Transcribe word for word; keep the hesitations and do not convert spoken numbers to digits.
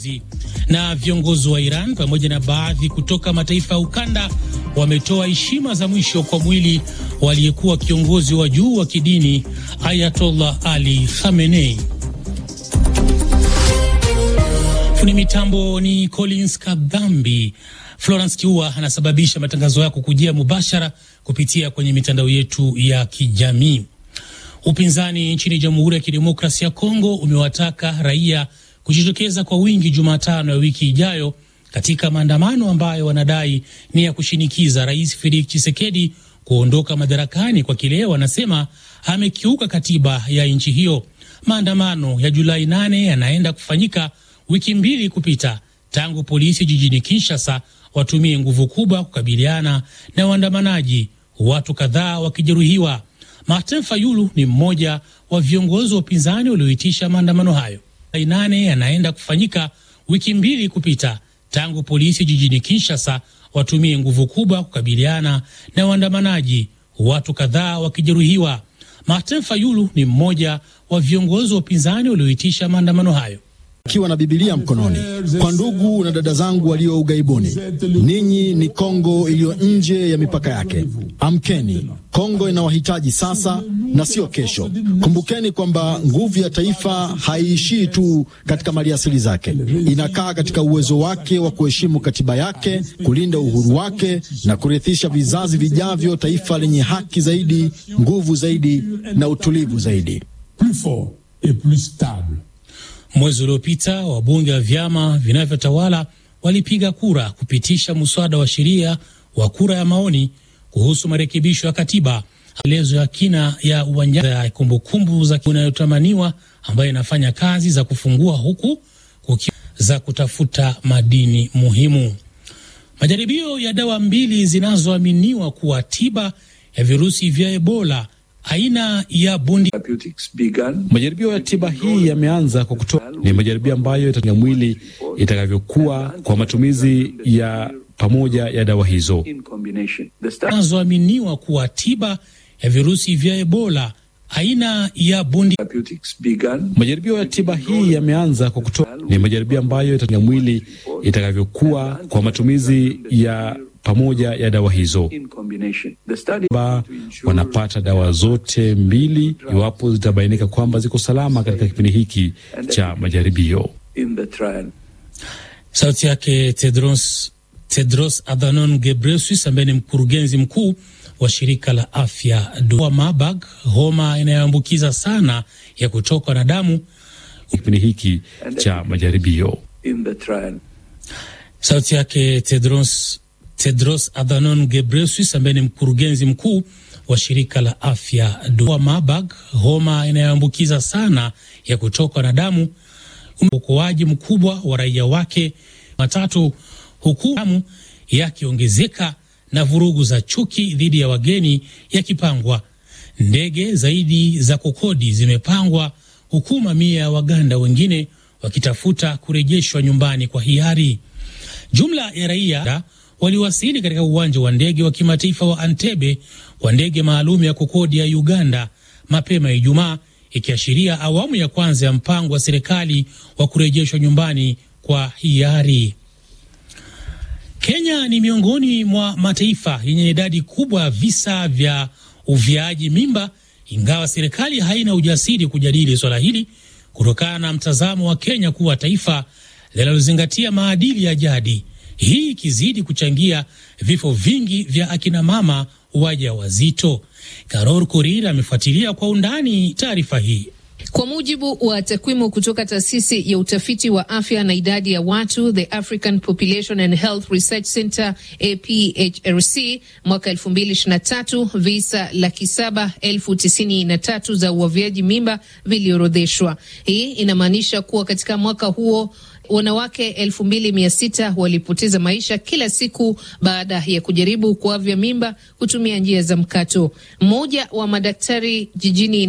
Na viongozi wa Iran pamoja na baadhi kutoka mataifa ya ukanda wametoa heshima za mwisho kwa mwili waliyekuwa kiongozi wa juu wa kidini Ayatollah Ali Khamenei. Funi mitambo ni Collins Kadhambi. Florence Kiua anasababisha matangazo yako kujia mubashara kupitia kwenye mitandao yetu ya kijamii. Upinzani nchini Jamhuri ya Kidemokrasia ya Kongo umewataka raia kujitokeza kwa wingi Jumatano ya wiki ijayo katika maandamano ambayo wanadai ni ya kushinikiza Rais Felix Tshisekedi kuondoka madarakani kwa kile wanasema amekiuka katiba ya nchi hiyo. Maandamano ya Julai nane yanaenda kufanyika wiki mbili kupita tangu polisi jijini Kinshasa watumie nguvu kubwa kukabiliana na waandamanaji, watu kadhaa wakijeruhiwa. Martin Fayulu ni mmoja wa viongozi wa upinzani walioitisha maandamano hayo. Julai nane yanaenda kufanyika wiki mbili kupita tangu polisi jijini Kinshasa watumie nguvu kubwa kukabiliana na waandamanaji, watu kadhaa wakijeruhiwa. Martin Fayulu ni mmoja wa viongozi wa upinzani walioitisha maandamano hayo. Akiwa na Biblia mkononi, kwa ndugu na dada zangu walio ugaibuni, ninyi ni Kongo iliyo nje ya mipaka yake. Amkeni, Kongo inawahitaji sasa na sio kesho. Kumbukeni kwamba nguvu ya taifa haiishii tu katika maliasili zake, inakaa katika uwezo wake wa kuheshimu katiba yake, kulinda uhuru wake na kurithisha vizazi vijavyo taifa lenye haki zaidi, nguvu zaidi na utulivu zaidi. Mwezi uliopita wabunge wa vyama vinavyotawala walipiga kura kupitisha muswada wa sheria wa kura ya maoni kuhusu marekebisho ya katiba. Maelezo ya kina ya uwanja ya kumbukumbu za inayotamaniwa ambayo inafanya kazi za kufungua huku kuki za kutafuta madini muhimu. Majaribio ya dawa mbili zinazoaminiwa kuwa tiba ya virusi vya Ebola aina ya bundi. Majaribio ya tiba hii yameanza kwa kutoa ni majaribio ambayo itatumia mwili itakavyokuwa kwa matumizi ya pamoja ya dawa hizo. Zinazoaminiwa kuwa tiba ya virusi vya Ebola aina ya bundi. Majaribio ya tiba hii yameanza kwa kutoa ni majaribio ambayo itatumia mwili itakavyokuwa kwa matumizi ya pamoja ya dawa hizo. Ba, wanapata dawa zote mbili iwapo zitabainika kwamba ziko salama katika kipindi hiki cha majaribio. Sauti yake Tedros, Tedros Adhanom Ghebreyesus ambaye ni mkurugenzi mkuu wa shirika la afya duniani. Marburg, homa inayoambukiza sana ya kutoka na damu, kipindi hiki cha majaribio. Sauti yake Tedros Tedros Adhanom Ghebreyesus ambaye ni mkurugenzi mkuu wa shirika la afya duniani. Marburg, homa inayoambukiza sana ya kutoka na damu, uokoaji mkubwa wa raia wake matatu, huku damu yakiongezeka na vurugu za chuki dhidi ya wageni yakipangwa. Ndege zaidi za kukodi zimepangwa, huku mamia ya Waganda wengine wakitafuta kurejeshwa nyumbani kwa hiari. Jumla ya raia waliwasili katika uwanja wa ndege wa kimataifa wa Entebbe kwa ndege maalum ya kukodi ya Uganda mapema Ijumaa, ikiashiria awamu ya kwanza ya mpango wa serikali wa kurejeshwa nyumbani kwa hiari. Kenya ni miongoni mwa mataifa yenye idadi kubwa ya visa vya uviaji mimba, ingawa serikali haina ujasiri kujadili swala hili kutokana na mtazamo wa Kenya kuwa taifa linalozingatia maadili ya jadi, hii ikizidi kuchangia vifo vingi vya akina mama wajawazito. Karol Korir amefuatilia kwa undani taarifa hii. Kwa mujibu wa takwimu kutoka taasisi ya utafiti wa afya na idadi ya watu, The African Population and Health Research Center A P H R C, mwaka elfu mbili ishirini na tatu visa laki saba elfu tisini na tatu za uavyaji mimba viliorodheshwa. Hii inamaanisha kuwa katika mwaka huo wanawake elfu mbili mia sita walipoteza maisha kila siku baada ya kujaribu kuavya mimba kutumia njia za mkato. Mmoja wa madaktari jijini